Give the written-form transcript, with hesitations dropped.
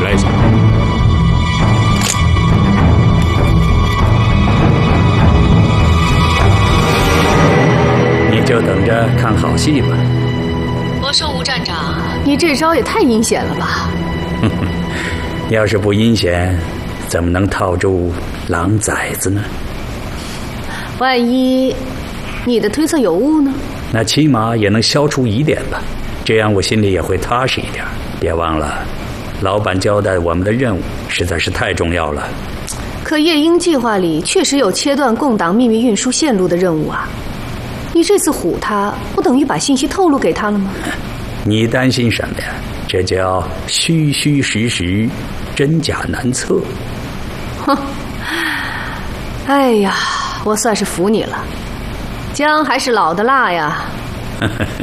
来一下。 你就等着看好戏吧。 我说吴站长，你这招也太阴险了吧！ 要是不阴险，怎么能套住狼崽子呢？ 万一你的推测有误呢？ 那起码也能消除疑点吧，这样我心里也会踏实一点。别忘了，老板交代我们的任务实在是太重要了。 可夜鹰计划里确实有切断共党秘密运输线路的任务啊！你这次唬他，不等于把信息透露给他了吗？ 你担心什么呀？这叫虚虚实实，真假难测。 哼！哎呀，我算是服你了，姜还是老的辣呀。